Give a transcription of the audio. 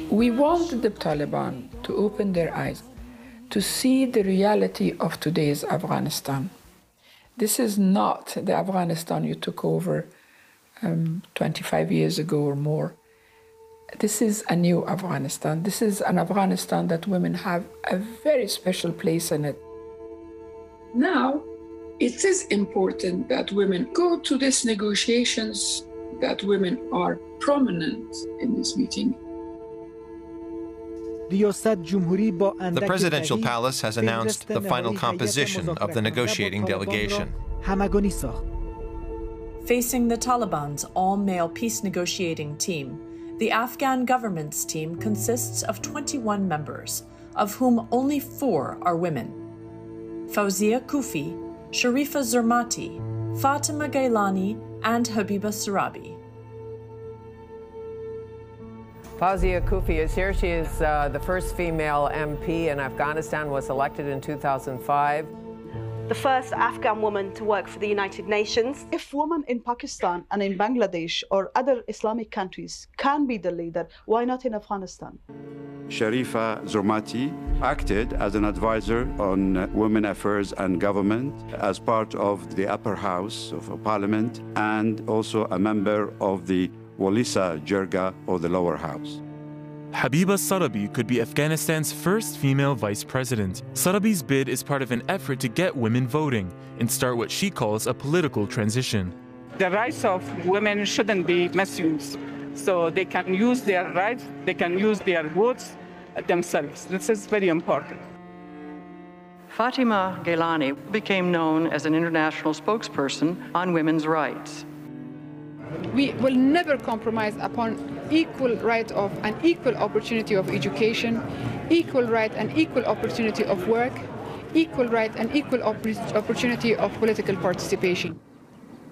We want the Taliban to open their eyes, to see the reality of today's Afghanistan. This is not the Afghanistan you took over 25 years ago or more. This is a new Afghanistan. This is an Afghanistan that women have a very special place in it. Now, it is important that women go to these negotiations, that women are prominent in this meeting. The presidential palace has announced the final composition of the negotiating delegation. Facing the Taliban's all-male peace negotiating team, the Afghan government's team consists of 21 members, of whom only 4 are women. Fawzia Kufi, Sharifa Zermati, Fatima Gailani, and Habiba Sarabi. Fawzia Kufi is here. She is the first female MP in Afghanistan, was elected in 2005. The first Afghan woman to work for the United Nations. If women in Pakistan and in Bangladesh or other Islamic countries can be the leader, why not in Afghanistan? Sharifa Zermati acted as an advisor on women affairs and government as part of the upper house of Parliament and also a member of the Walisa Jirga, or the lower house. Habiba Sarabi could be Afghanistan's first female vice president. Sarabi's bid is part of an effort to get women voting and start what she calls a political transition. The rights of women shouldn't be misused, so they can use their rights, they can use their votes themselves. This is very important. Fatima Gailani became known as an international spokesperson on women's rights. We will never compromise upon equal right of and equal opportunity of education, equal right and equal opportunity of work, equal right and equal opportunity of political participation.